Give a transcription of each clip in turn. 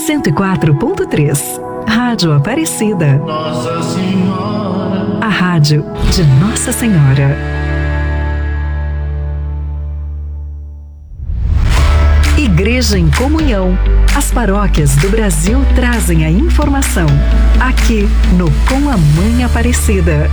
104.3. Rádio Aparecida. Nossa Senhora. A rádio de Nossa Senhora. Igreja em Comunhão. As paróquias do Brasil trazem a informação. Aqui no Com a Mãe Aparecida.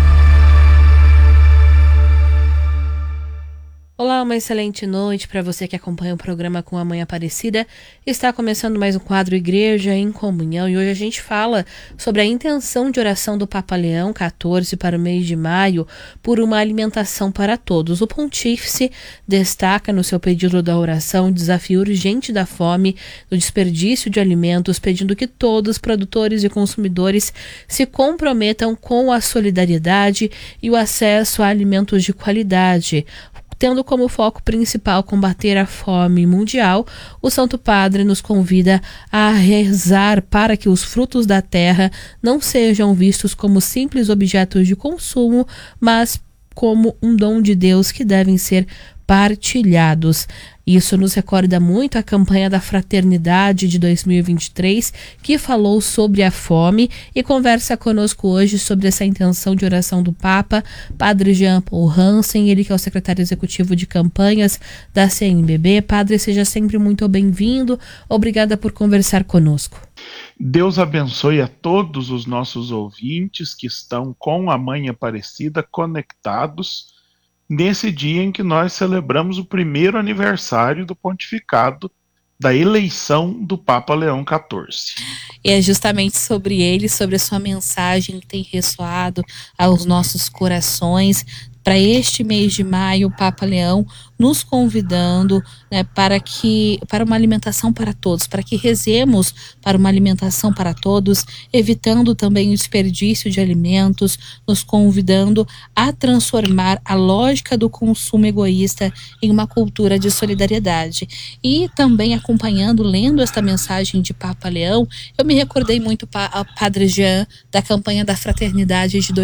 Olá, uma excelente noite para você que acompanha o programa Com a Mãe Aparecida. Está começando mais um quadro Igreja em Comunhão e hoje a gente fala sobre a intenção de oração do Papa Leão XIV para o mês de maio por uma alimentação para todos. O pontífice destaca no seu pedido da oração o desafio urgente da fome, do desperdício de alimentos, pedindo que todos, produtores e consumidores, se comprometam com a solidariedade e o acesso a alimentos de qualidade. Tendo como foco principal combater a fome mundial, o Santo Padre nos convida a rezar para que os frutos da terra não sejam vistos como simples objetos de consumo, mas como um dom de Deus que devem ser partilhados. Isso nos recorda muito a campanha da Fraternidade de 2023, que falou sobre a fome, e conversa conosco hoje sobre essa intenção de oração do Papa, Padre Jean Paul Hansen, ele que é o secretário executivo de campanhas da CNBB. Padre, seja sempre muito bem-vindo. Obrigada por conversar conosco. Deus abençoe a todos os nossos ouvintes que estão com a Mãe Aparecida conectados nesse dia em que nós celebramos o primeiro aniversário do pontificado da eleição do Papa Leão XIV. E é justamente sobre ele, sobre a sua mensagem que tem ressoado aos nossos corações para este mês de maio, o Papa Leão nos convidando, né, para uma alimentação para todos, para que rezemos para uma alimentação para todos, evitando também o desperdício de alimentos, nos convidando a transformar a lógica do consumo egoísta em uma cultura de solidariedade. E também acompanhando, lendo esta mensagem de Papa Leão, eu me recordei muito ao Padre Jean, da campanha da Fraternidade de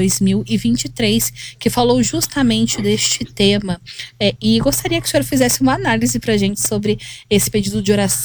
2023, que falou justamente deste tema, e gostaria que o senhor fizesse uma análise para a gente sobre esse pedido de oração